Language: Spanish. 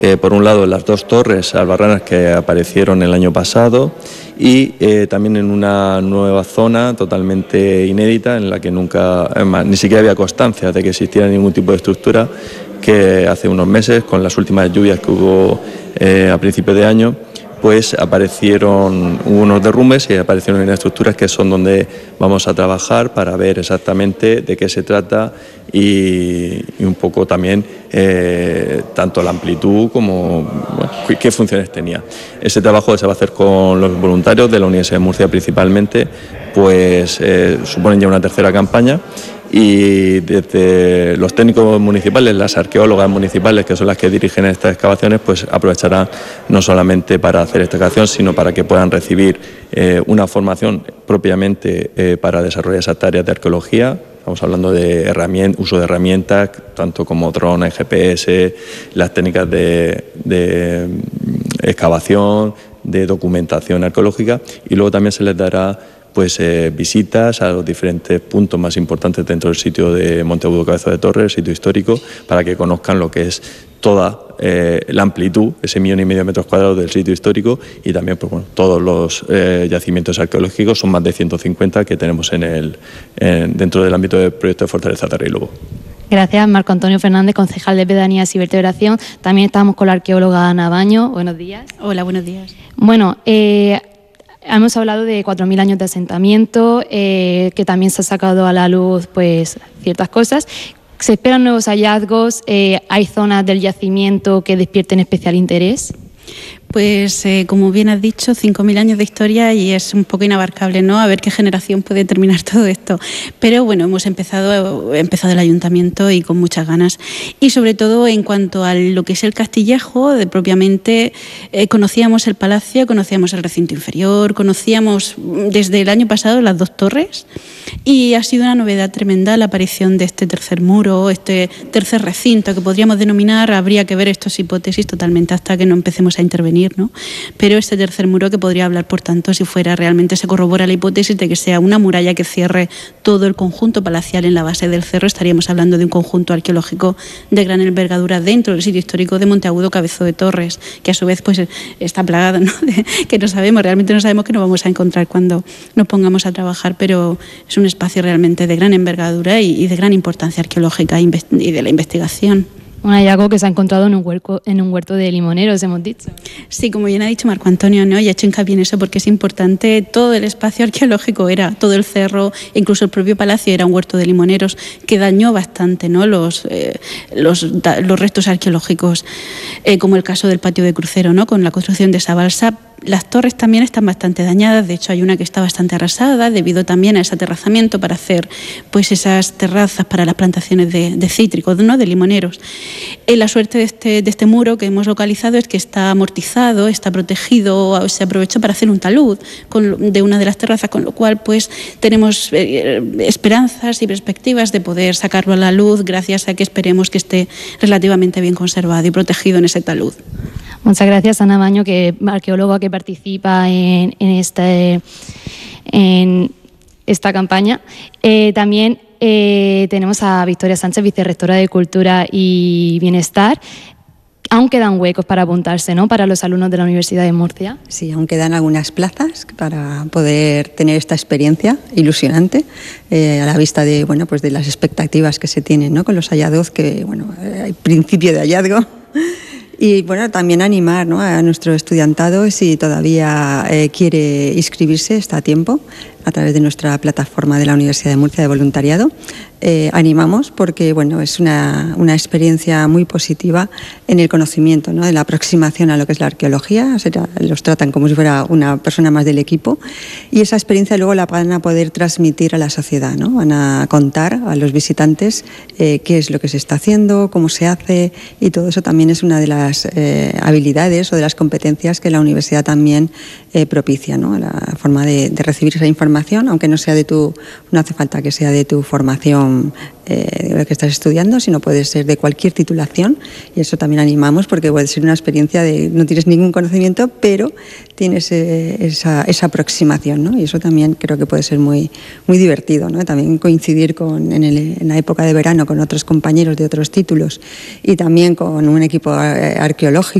Por un lado, las dos torres albarranas que aparecieron el año pasado y también en una nueva zona totalmente inédita en la que nunca, además, ni siquiera había constancia de que existiera ningún tipo de estructura, que hace unos meses, con las últimas lluvias que hubo a principios de año, pues hubo unos derrumbes y aparecieron unas estructuras que son donde vamos a trabajar para ver exactamente de qué se trata y un poco también tanto la amplitud como qué funciones tenía. Ese trabajo se va a hacer con los voluntarios de la Universidad de Murcia principalmente, pues suponen ya una tercera campaña. Y desde los técnicos municipales, las arqueólogas municipales, que son las que dirigen estas excavaciones, pues aprovecharán no solamente para hacer esta excavación, sino para que puedan recibir una formación propiamente para desarrollar esas tareas de arqueología. Estamos hablando de uso de herramientas, tanto como drones, GPS, las técnicas de excavación, de documentación arqueológica, y luego también se les dará visitas a los diferentes puntos más importantes dentro del sitio de Monteagudo Cabezo de Torres, el sitio histórico, para que conozcan lo que es toda la amplitud, ese 1,5 millones de metros cuadrados del sitio histórico, y también todos los yacimientos arqueológicos, son más de 150 que tenemos dentro del ámbito del proyecto de Fortaleza Terra y Lobo. Gracias, Marco Antonio Fernández, concejal de Pedanías y Vertebración. También estamos con la arqueóloga Ana Baño. Buenos días. Hola, buenos días. Bueno, hemos hablado de 4.000 años de asentamiento, que también se ha sacado a la luz pues ciertas cosas. ¿Se esperan nuevos hallazgos? ¿Hay zonas del yacimiento que despierten especial interés? Pues como bien has dicho, 5.000 años de historia y es un poco inabarcable, ¿no? A ver qué generación puede terminar todo esto. Pero bueno, hemos empezado el ayuntamiento y con muchas ganas. Y sobre todo en cuanto a lo que es el Castillejo, propiamente conocíamos el palacio, conocíamos el recinto inferior, conocíamos desde el año pasado las dos torres, y ha sido una novedad tremenda la aparición de este tercer muro, este tercer recinto que podríamos denominar, habría que ver estas hipótesis totalmente hasta que no empecemos a intervenir, ¿no? Pero este tercer muro que podría hablar, por tanto, si fuera realmente se corrobora la hipótesis de que sea una muralla que cierre todo el conjunto palacial en la base del cerro, estaríamos hablando de un conjunto arqueológico de gran envergadura dentro del sitio histórico de Monteagudo Cabezo de Torres, que a su vez pues está plagado, ¿no? Que no sabemos, realmente no sabemos qué nos vamos a encontrar cuando nos pongamos a trabajar, pero es un espacio realmente de gran envergadura y de gran importancia arqueológica y de la investigación. Un hallazgo que se ha encontrado en un huerto de limoneros, hemos dicho. Sí, como bien ha dicho Marco Antonio, ¿no? Y ha hecho hincapié en eso porque es importante. Todo el espacio arqueológico era, todo el cerro, incluso el propio palacio era un huerto de limoneros que dañó bastante, ¿no? Los restos arqueológicos, como el caso del patio de crucero, ¿no? Con la construcción de esa balsa. Las torres también están bastante dañadas, de hecho hay una que está bastante arrasada debido también a ese aterrazamiento para hacer pues esas terrazas para las plantaciones de cítricos, ¿no? De limoneros. La suerte de este muro que hemos localizado es que está amortizado, está protegido, se aprovechó para hacer un talud de una de las terrazas, con lo cual pues tenemos esperanzas y perspectivas de poder sacarlo a la luz gracias a que esperemos que esté relativamente bien conservado y protegido en ese talud. Muchas gracias, Ana Baño, arqueóloga que participa en esta campaña. También tenemos a Victoria Sánchez, vicerrectora de Cultura y Bienestar. Aún quedan huecos para apuntarse, ¿no?, para los alumnos de la Universidad de Murcia. Sí, aún quedan algunas plazas para poder tener esta experiencia ilusionante a la vista de, bueno, pues de las expectativas que se tienen, ¿no?, con los hallazgos, que bueno, hay principio de hallazgo. Y bueno, también animar, ¿no?, a nuestro estudiantado, si todavía quiere inscribirse, está a tiempo, a través de nuestra plataforma de la Universidad de Murcia de voluntariado. Animamos porque bueno, es una experiencia muy positiva en el conocimiento, ¿no?, de la aproximación a lo que es la arqueología. Los tratan como si fuera una persona más del equipo, y esa experiencia luego la van a poder transmitir a la sociedad, ¿no? Van a contar a los visitantes qué es lo que se está haciendo, cómo se hace, y todo eso también es una de las habilidades o de las competencias que la universidad también propicia, ¿no?, la forma de recibir esa información formación, aunque no hace falta que sea de tu formación de lo que estás estudiando, sino puede ser de cualquier titulación, y eso también animamos porque puede ser una experiencia de no tienes ningún conocimiento, pero tienes esa aproximación, ¿no? Y eso también creo que puede ser muy, muy divertido, ¿no? También coincidir en la época de verano con otros compañeros de otros títulos y también con un equipo arqueológico